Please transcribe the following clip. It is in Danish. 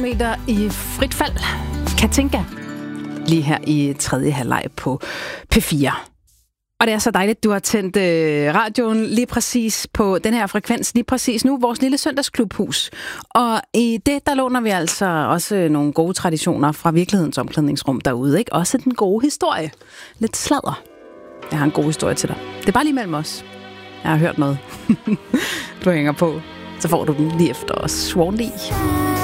Meter i frit fald. Katinka. Lige her i tredje halvleg på P4. Og det er så dejligt, du har tændt radioen lige præcis på den her frekvens, lige præcis nu, vores lille søndagsklubhus. Og i det, der låner vi altså også nogle gode traditioner fra virkelighedens omklædningsrum derude, ikke? Også den gode historie. Lidt sladder. Jeg har en god historie til dig. Det er bare lige mellem os. Jeg har hørt noget. Du hænger på. Så får du den lige efter os. Sworn lige.